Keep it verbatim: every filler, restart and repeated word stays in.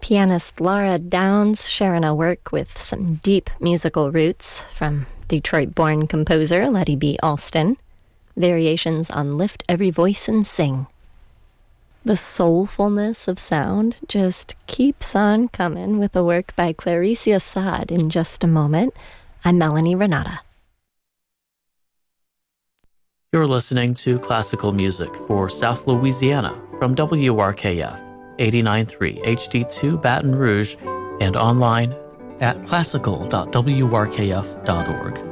Pianist Laura Downs sharing a work with some deep musical roots from Detroit-born composer Letty B. Alston. Variations on Lift Every Voice and Sing. The soulfulness of sound just keeps on coming with a work by Clarice Assad in just a moment. I'm Melanie Renata. You're listening to classical music for South Louisiana from W R K F eighty-nine point three H D two Baton Rouge and online at classical dot w r k f dot org.